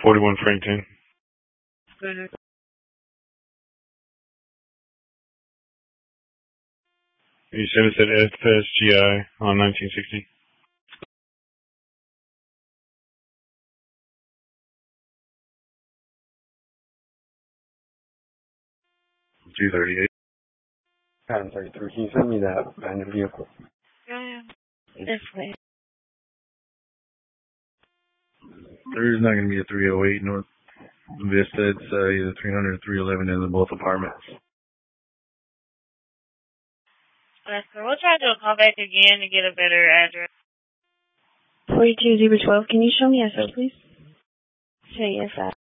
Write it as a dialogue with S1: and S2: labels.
S1: 41 Frankton.
S2: Good.
S1: You said it's at FSGI on 1960. $238.
S3: 33. Can you send me that abandoned vehicle?
S2: Yeah. This way.
S1: There is not going to be a 308 North Vista. It's either 300 or 311 in both apartments.
S2: So we'll try to do a call back again to get a better address.
S4: 42012. Can you show me SO, please?
S2: Say yes,